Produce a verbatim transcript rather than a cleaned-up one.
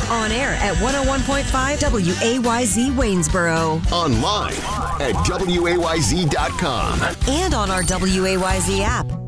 On air at one oh one point five W A Y Z Waynesboro. Online at W A Y Z dot com. And on our W A Y Z app.